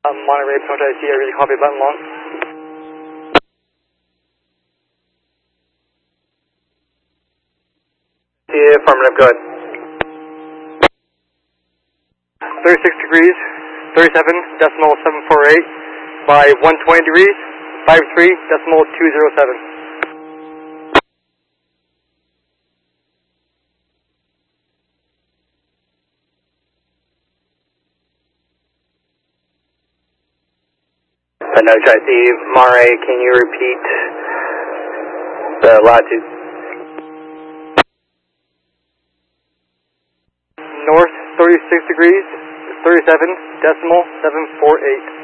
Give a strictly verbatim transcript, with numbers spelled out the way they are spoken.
Um, Monterey, Pinocha I C, I really copy button long. Yeah, affirmative, go ahead. thirty-six degrees, thirty-seven decimal seven four eight by one twenty degrees, fifty-three decimal two zero seven. Pinocha I C, Monterey, can you repeat the latitude? North thirty-six degrees, thirty-seven decimal seven four eight.